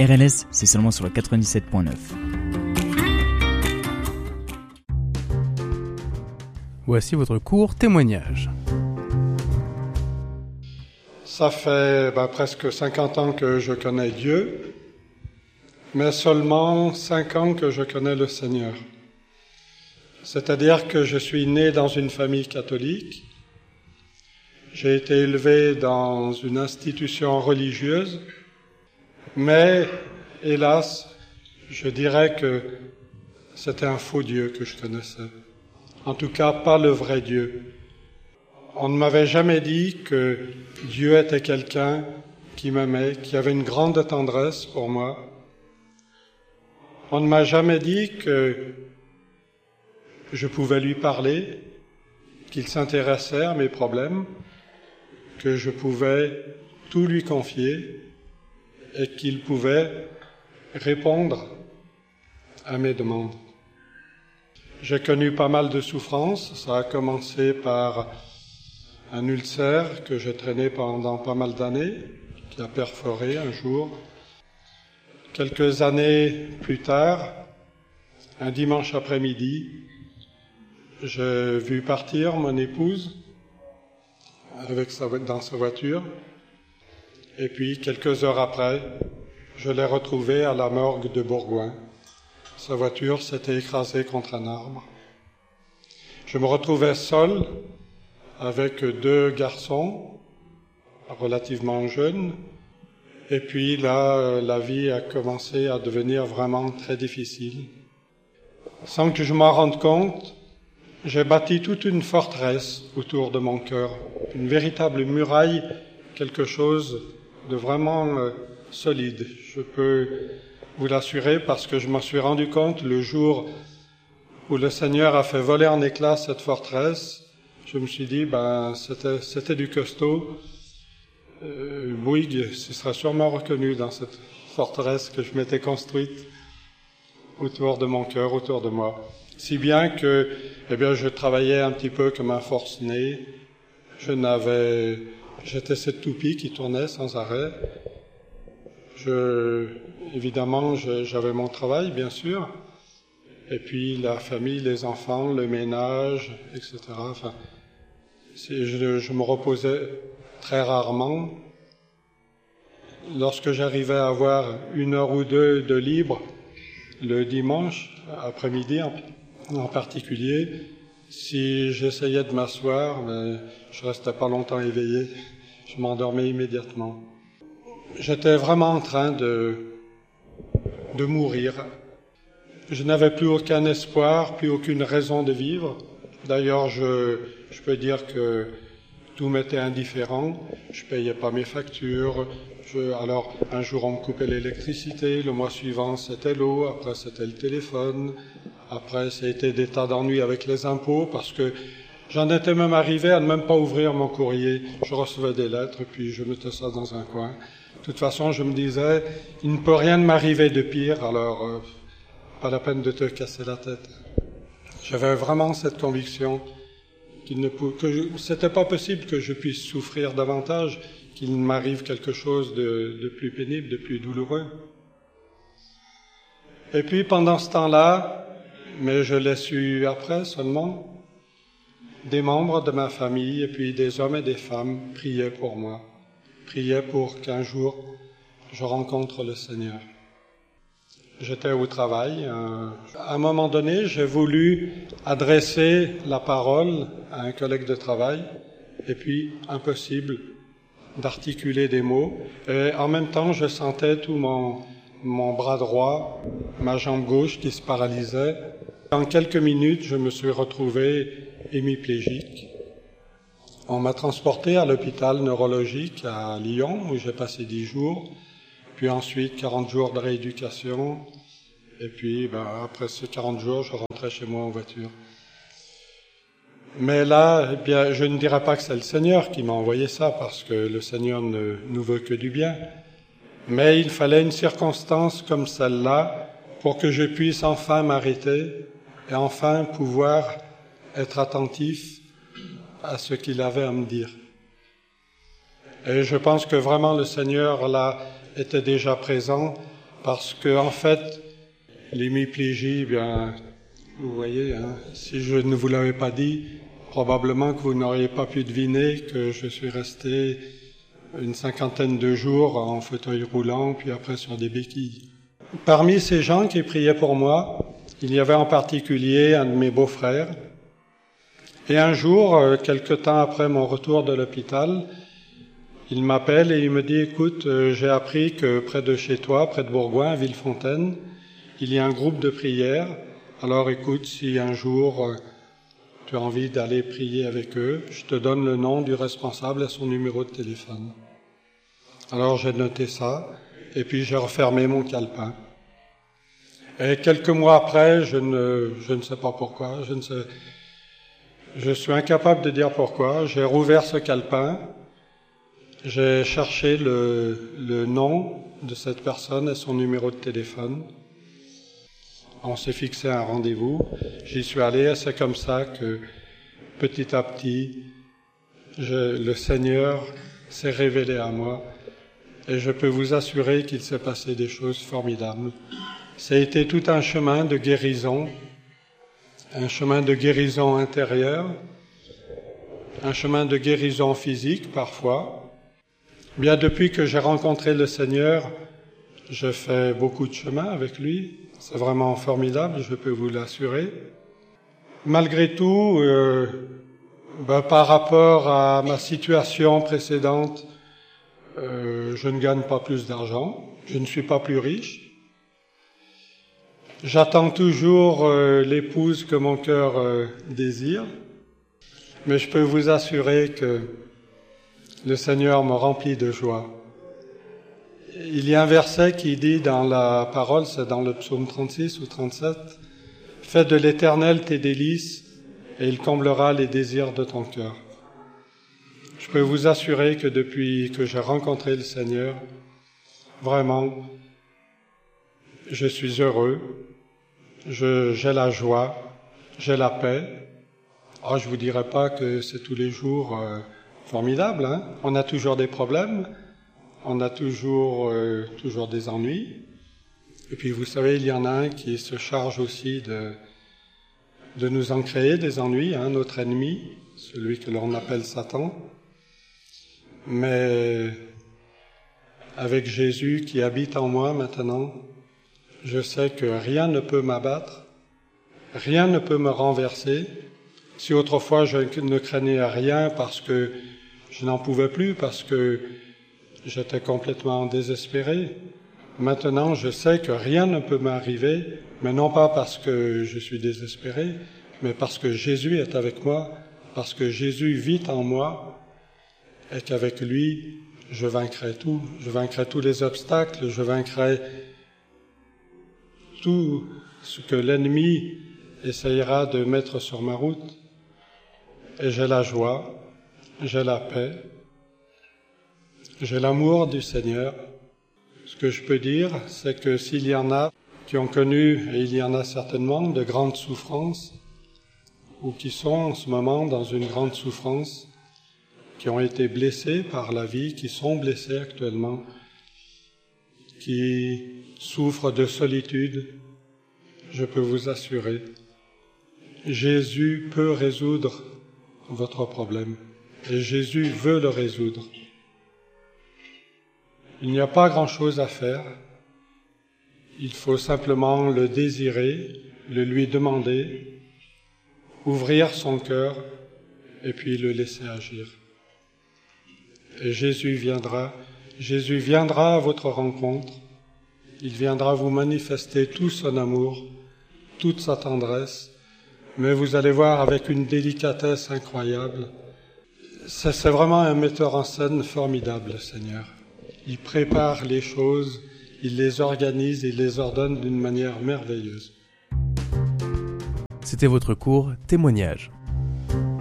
RLS, c'est seulement sur le 97.9. Voici votre court témoignage. Ça fait presque 50 ans que je connais Dieu, mais seulement 5 ans que je connais le Seigneur. C'est-à-dire que je suis né dans une famille catholique, j'ai été élevé dans une institution religieuse, mais hélas, je dirais que c'était un faux Dieu que je connaissais. En tout cas, pas le vrai Dieu. On ne m'avait jamais dit que Dieu était quelqu'un qui m'aimait, qui avait une grande tendresse pour moi. On ne m'a jamais dit que je pouvais lui parler, qu'il s'intéressait à mes problèmes, que je pouvais tout lui confier et qu'il pouvait répondre à mes demandes. J'ai connu pas mal de souffrances. Ça a commencé par un ulcère que j'ai traîné pendant pas mal d'années, qui a perforé un jour. Quelques années plus tard, un dimanche après-midi, j'ai vu partir mon épouse dans sa voiture. Et puis, quelques heures après, je l'ai retrouvée à la morgue de Bourgoin. Sa voiture s'était écrasée contre un arbre. Je me retrouvais seul avec 2 garçons relativement jeunes. Et puis là, la vie a commencé à devenir vraiment très difficile. Sans que je m'en rende compte, j'ai bâti toute une forteresse autour de mon cœur, une véritable muraille, quelque chose de vraiment solide. Je peux vous l'assurer parce que je m'en suis rendu compte le jour où le Seigneur a fait voler en éclats cette forteresse. Je me suis dit, c'était du costaud. Bouygues se sera sûrement reconnu dans cette forteresse que je m'étais construite autour de mon cœur, autour de moi. Si bien que, je travaillais un petit peu comme un forcené. J'étais cette toupie qui tournait sans arrêt. Évidemment, j'avais mon travail, bien sûr. Et puis la famille, les enfants, le ménage, etc. Enfin, je me reposais très rarement. Lorsque j'arrivais à avoir 1 heure ou 2 de libre, le dimanche après-midi en particulier, si j'essayais de m'asseoir, je restais pas longtemps éveillé. Je m'endormais immédiatement. J'étais vraiment en train de mourir. Je n'avais plus aucun espoir, plus aucune raison de vivre. D'ailleurs, je peux dire que tout m'était indifférent. Je payais pas mes factures. Alors, un jour, on me coupait l'électricité. Le mois suivant, c'était l'eau. Après, c'était le téléphone. Après, ça a été des tas d'ennuis avec les impôts parce que j'en étais même arrivé à ne même pas ouvrir mon courrier. Je recevais des lettres, puis je mettais ça dans un coin. De toute façon, je me disais, il ne peut rien m'arriver de pire, alors pas la peine de te casser la tête. J'avais vraiment cette conviction que c'était pas possible que je puisse souffrir davantage, qu'il m'arrive quelque chose de plus pénible, de plus douloureux. Et puis pendant ce temps-là, mais je l'ai su après seulement, des membres de ma famille et puis des hommes et des femmes priaient pour moi, priaient pour qu'un jour je rencontre le Seigneur. J'étais au travail. À un moment donné, j'ai voulu adresser la parole à un collègue de travail et puis impossible d'articuler des mots. Et en même temps, je sentais tout mon bras droit, ma jambe gauche qui se paralysait. En quelques minutes, je me suis retrouvé hémiplégique. On m'a transporté à l'hôpital neurologique à Lyon, où j'ai passé 10 jours, puis ensuite 40 jours de rééducation, et puis après ces 40 jours, je rentrais chez moi en voiture. Mais là, je ne dirais pas que c'est le Seigneur qui m'a envoyé ça, parce que le Seigneur ne nous veut que du bien. Mais il fallait une circonstance comme celle-là pour que je puisse enfin m'arrêter et enfin pouvoir être attentif à ce qu'il avait à me dire. Et je pense que vraiment le Seigneur là était déjà présent parce que en fait, l'hémiplégie, bien, vous voyez, hein, si je ne vous l'avais pas dit, probablement que vous n'auriez pas pu deviner que je suis resté une 50aine de jours en fauteuil roulant, puis après sur des béquilles. Parmi ces gens qui priaient pour moi, il y avait en particulier un de mes beaux-frères. Et un jour, quelque temps après mon retour de l'hôpital, il m'appelle et il me dit « Écoute, j'ai appris que près de chez toi, près de Bourgoin, à Villefontaine, il y a un groupe de prière. Alors écoute, si un jour tu as envie d'aller prier avec eux, je te donne le nom du responsable et son numéro de téléphone. » Alors j'ai noté ça, et puis j'ai refermé mon calepin. Et quelques mois après, je ne sais pas pourquoi, je suis incapable de dire pourquoi, j'ai rouvert ce calepin, j'ai cherché le nom de cette personne et son numéro de téléphone. On s'est fixé un rendez-vous, j'y suis allé et c'est comme ça que petit à petit, le Seigneur s'est révélé à moi et je peux vous assurer qu'il s'est passé des choses formidables. Ça a été tout un chemin de guérison intérieure, un chemin de guérison physique parfois. Bien depuis que j'ai rencontré le Seigneur, je fais beaucoup de chemin avec lui. C'est vraiment formidable, je peux vous l'assurer. Malgré tout, par rapport à ma situation précédente, je ne gagne pas plus d'argent, je ne suis pas plus riche. J'attends toujours l'épouse que mon cœur désire, mais je peux vous assurer que le Seigneur me remplit de joie. Il y a un verset qui dit dans la parole, c'est dans le psaume 36 ou 37, « Fais de l'Éternel tes délices, et il comblera les désirs de ton cœur. » Je peux vous assurer que depuis que j'ai rencontré le Seigneur, vraiment, je suis heureux, j'ai la joie, j'ai la paix. Oh, je vous dirais pas que c'est tous les jours formidable, hein. On a toujours des problèmes, on a toujours des ennuis. Et puis vous savez, il y en a un qui se charge aussi de nous en créer des ennuis, hein, notre ennemi, celui que l'on appelle Satan. Mais avec Jésus qui habite en moi maintenant, je sais que rien ne peut m'abattre, rien ne peut me renverser. Si autrefois je ne craignais rien parce que je n'en pouvais plus, parce que j'étais complètement désespéré, maintenant je sais que rien ne peut m'arriver, mais non pas parce que je suis désespéré, mais parce que Jésus est avec moi, parce que Jésus vit en moi, et qu'avec lui, je vaincrai tout. Je vaincrai tous les obstacles, je vaincrai tout ce que l'ennemi essayera de mettre sur ma route. Et j'ai la joie, j'ai la paix, j'ai l'amour du Seigneur. Ce que je peux dire, c'est que s'il y en a qui ont connu, et il y en a certainement, de grandes souffrances, ou qui sont en ce moment dans une grande souffrance, qui ont été blessés par la vie, qui sont blessés actuellement, qui souffrent de solitude, je peux vous assurer, Jésus peut résoudre votre problème, et Jésus veut le résoudre. Il n'y a pas grand-chose à faire, il faut simplement le désirer, le lui demander, ouvrir son cœur, et puis le laisser agir. Et Jésus viendra à votre rencontre, il viendra vous manifester tout son amour, toute sa tendresse, mais vous allez voir avec une délicatesse incroyable. C'est vraiment un metteur en scène formidable, le Seigneur. Il prépare les choses, il les organise, il les ordonne d'une manière merveilleuse. C'était votre cours Témoignage.